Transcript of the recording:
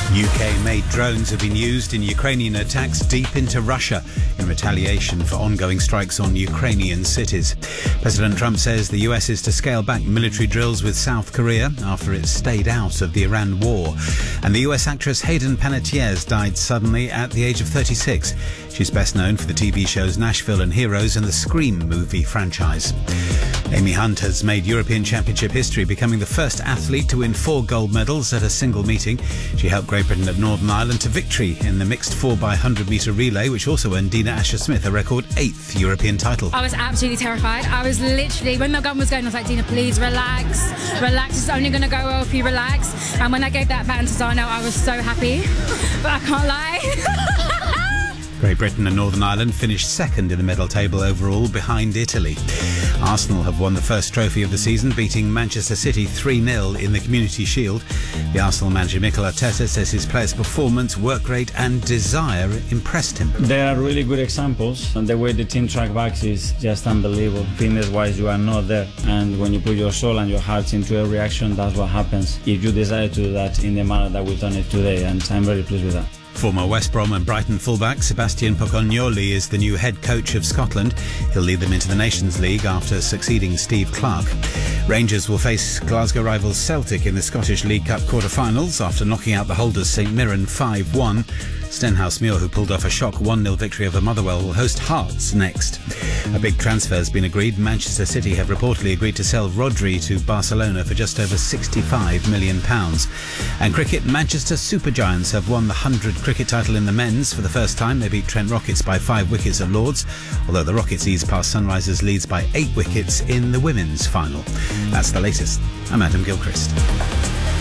UK-made drones have been used in Ukrainian attacks deep into Russia in retaliation for ongoing strikes on Ukrainian cities. President Trump says the US is to scale back military drills with South Korea after it stayed out of the Iran war. And the US actress Hayden Panettiere died suddenly at the age of 36. She's best known for the TV shows Nashville and Heroes and the Scream movie franchise. Amy Hunt has made European Championship history, becoming the first athlete to win 4 gold medals at a single meeting. She helped Great Britain at Northern Ireland to victory in the mixed 4x100 metre relay, which also earned Dina Asher-Smith a record 8th European title. I was absolutely terrified. I was literally, when the gun was going, I was like, Dina, please relax. Relax, it's only going to go well if you relax. And when I gave that baton to Zano, I was so happy. But I can't lie. Great Britain and Northern Ireland finished second in the medal table overall, behind Italy. Arsenal have won the first trophy of the season, beating Manchester City 3-0 in the Community Shield. The Arsenal manager Mikel Arteta says his players' performance, work rate and desire impressed him. There are really good examples, and the way the team track back is just unbelievable. Fitness-wise, you are not there, and when you put your soul and your heart into every action, that's what happens. If you desire to do that in the manner that we've done it today, and I'm very pleased with that. Former West Brom and Brighton fullback Sebastian Pocognoli is the new head coach of Scotland. He'll lead them into the Nations League after succeeding Steve Clarke. Rangers will face Glasgow rivals Celtic in the Scottish League Cup quarter-finals after knocking out the holders St Mirren 5-1. Stenhousemuir, who pulled off a shock 1-0 victory over Motherwell, will host Hearts next. A big transfer has been agreed. Manchester City have reportedly agreed to sell Rodri to Barcelona for just over £65 million. And cricket, Manchester Supergiants have won the 100 cricket title in the men's for the first time. They beat Trent Rockets by 5 wickets at Lords, although the Rockets eased past Sunrisers Leeds by 8 wickets in the women's final. That's the latest. I'm Adam Gilchrist.